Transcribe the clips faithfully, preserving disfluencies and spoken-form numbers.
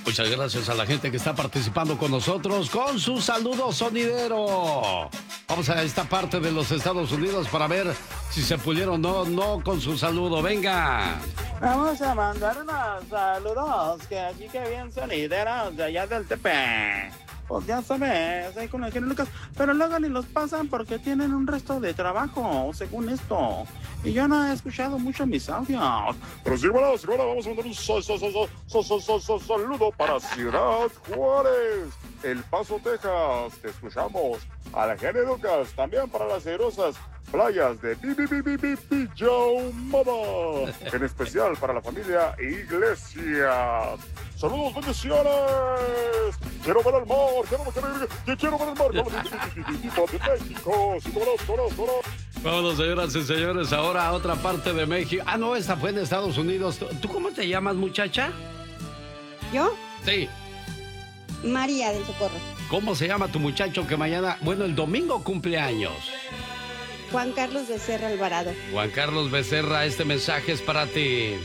Muchas gracias a la gente que está participando con nosotros con su saludo sonidero. Vamos a esta parte de los Estados Unidos para ver si se pudieron o no, no con su saludo. Venga. Vamos a mandar unos saludos, que aquí que bien sonideros de allá del Tepe. Pues ya sabes, ahí con el genio Lucas, pero luego ni los pasan porque tienen un resto de trabajo, según esto. Y yo no he escuchado mucho mis audios. Pero sí, bueno, sí, bueno, vamos a mandar un so, so, so, so, so, so, so, so, saludo para Ciudad Juárez, El Paso, Texas. Te escuchamos. A la genio Lucas, también para las hermosas playas de Pijamada, en especial para la familia Iglesias. Saludos, bendiciones. Quiero ver el mar, quiero ver, quiero ver el mar. De México, sí, vámonos, vámonos, vámonos. Vámonos, señoras y señores, ahora a otra parte de México. Ah, no, esta fue en Estados Unidos. ¿Tú cómo te llamas, muchacha? ¿Yo? Sí. María del Socorro. ¿Cómo se llama tu muchacho que mañana, bueno, el domingo cumple años? Juan Carlos Becerra Alvarado. Juan Carlos Becerra, este mensaje es para ti.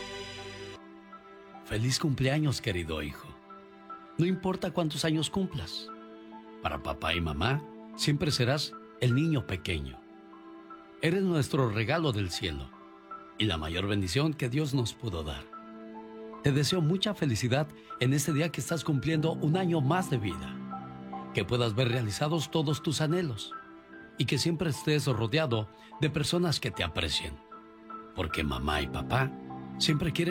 Feliz cumpleaños, querido hijo. No importa cuántos años cumplas. Para papá y mamá, siempre serás el niño pequeño. Eres nuestro regalo del cielo y la mayor bendición que Dios nos pudo dar. Te deseo mucha felicidad en este día que estás cumpliendo un año más de vida. Que puedas ver realizados todos tus anhelos y que siempre estés rodeado de personas que te aprecien. Porque mamá y papá siempre quieren